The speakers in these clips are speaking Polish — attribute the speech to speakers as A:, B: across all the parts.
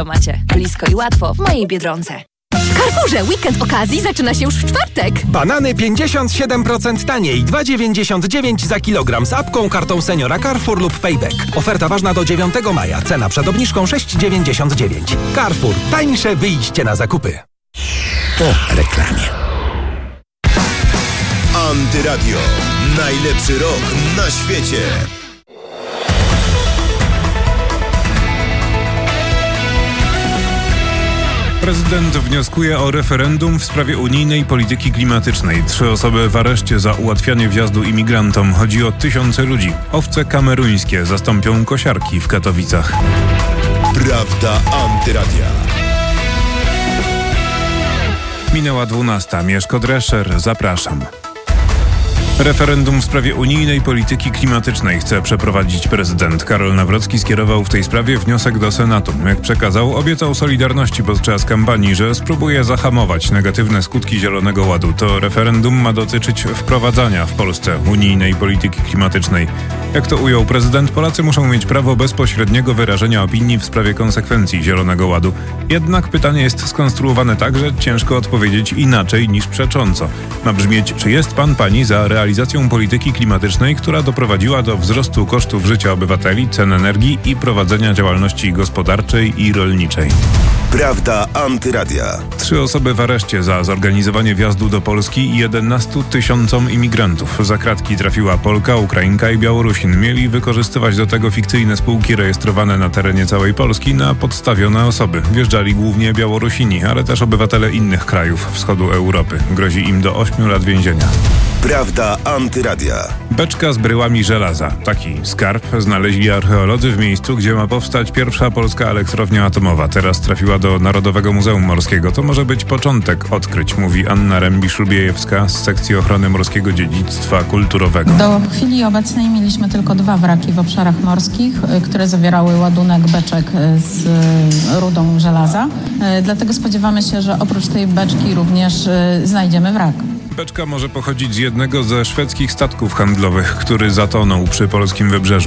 A: Wszystko macie. Blisko i łatwo w mojej Biedronce.
B: W Carrefourze weekend okazji zaczyna się już w czwartek.
C: Banany 57% taniej, 2,99 za kilogram z apką, kartą seniora Carrefour lub Payback. Oferta ważna do 9 maja. Cena przed obniżką 6,99. Carrefour. Tańsze wyjście na zakupy.
D: Po reklamie. Antyradio. Najlepszy rok na świecie.
E: Prezydent wnioskuje o referendum w sprawie unijnej polityki klimatycznej. 3 osoby w areszcie za ułatwianie wjazdu imigrantom. Chodzi o tysiące ludzi. Owce kameruńskie zastąpią kosiarki w Katowicach.
D: Prawda Antyradia.
E: Minęła 12. Mieszko Drescher. Zapraszam. Referendum w sprawie unijnej polityki klimatycznej chce przeprowadzić prezydent. Karol Nawrocki skierował w tej sprawie wniosek do Senatu. Jak przekazał, obiecał Solidarności podczas kampanii, że spróbuje zahamować negatywne skutki Zielonego Ładu. To referendum ma dotyczyć wprowadzania w Polsce unijnej polityki klimatycznej. Jak to ujął prezydent, Polacy muszą mieć prawo bezpośredniego wyrażenia opinii w sprawie konsekwencji Zielonego Ładu. Jednak pytanie jest skonstruowane tak, że ciężko odpowiedzieć inaczej niż przecząco. Ma brzmieć, czy jest pan, pani za realizacją polityki klimatycznej, która doprowadziła do wzrostu kosztów życia obywateli, cen energii i prowadzenia działalności gospodarczej i rolniczej.
D: Prawda Antyradia.
E: 3 osoby w areszcie za zorganizowanie wjazdu do Polski i 11 tysiącom imigrantów. Za kratki trafiła Polka, Ukrainka i Białorusin. Mieli wykorzystywać do tego fikcyjne spółki rejestrowane na terenie całej Polski na podstawione osoby. Wjeżdżali głównie Białorusini, ale też obywatele innych krajów wschodu Europy. Grozi im do 8 lat więzienia.
D: Prawda Antyradia.
E: Beczka z bryłami żelaza. Taki skarb znaleźli archeolodzy w miejscu, gdzie ma powstać pierwsza polska elektrownia atomowa. Teraz trafiła do Narodowego Muzeum Morskiego. To może być początek odkryć, mówi Anna Rembisz-Lubiejewska z sekcji ochrony morskiego dziedzictwa kulturowego.
F: Do chwili obecnej mieliśmy tylko 2 wraki w obszarach morskich, które zawierały ładunek beczek z rudą żelaza. Dlatego spodziewamy się, że oprócz tej beczki również znajdziemy wrak.
E: Beczka może pochodzić z jednego ze szwedzkich statków handlowych, który zatonął przy polskim wybrzeżu.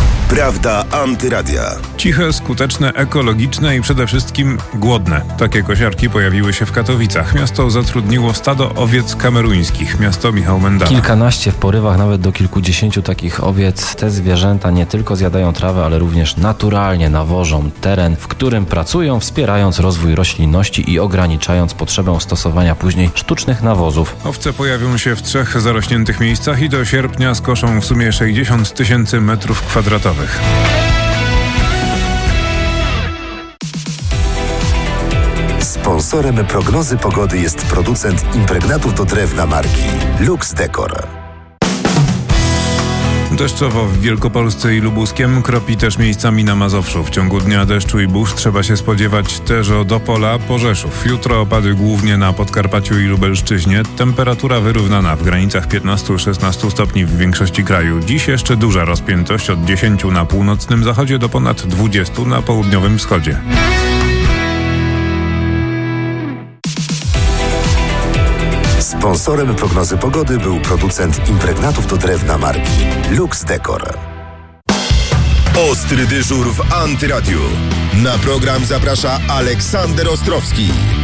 D: Prawda Antyradia.
E: Ciche, skuteczne, ekologiczne i przede wszystkim głodne. Takie kosiarki pojawiły się w Katowicach. Miasto zatrudniło stado owiec kameruńskich. Miasto Michał Mendala.
G: Kilkanaście, w porywach nawet do kilkudziesięciu takich owiec. Te zwierzęta nie tylko zjadają trawę, ale również naturalnie nawożą teren, w którym pracują, wspierając rozwój roślinności i ograniczając potrzebę stosowania później sztucznych nawozów.
E: Owce pojawią się w 3 zarośniętych miejscach i do sierpnia skoszą w sumie 60 tysięcy metrów kwadratowych.
D: Sponsorem prognozy pogody jest producent impregnatów do drewna marki Lux Decor.
E: Deszczowo w Wielkopolsce i Lubuskiem, kropi też miejscami na Mazowszu. W ciągu dnia deszczu i burz trzeba się spodziewać też od Opola po Rzeszów. Jutro opady głównie na Podkarpaciu i Lubelszczyźnie. Temperatura wyrównana w granicach 15-16 stopni w większości kraju. Dziś jeszcze duża rozpiętość od 10 na północnym zachodzie do ponad 20 na południowym wschodzie.
D: Sponsorem prognozy pogody był producent impregnatów do drewna marki Lux Decor. Ostry dyżur w Antyradiu. Na program zaprasza Aleksander Ostrowski.